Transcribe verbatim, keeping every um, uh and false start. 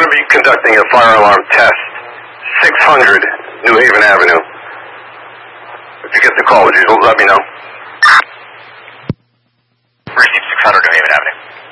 to be conducting a fire alarm test, six hundred New Haven Avenue. If you get the call, would you let me know? Received six hundred New Haven Avenue.